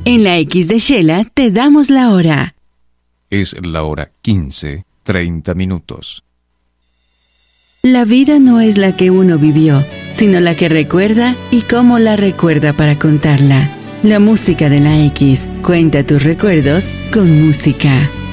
En la X de Shela te damos la hora. Es la hora 15:30. La vida no es la que uno vivió, sino la que recuerda y cómo la recuerda para contarla. La música de la X. Cuenta tus recuerdos con música.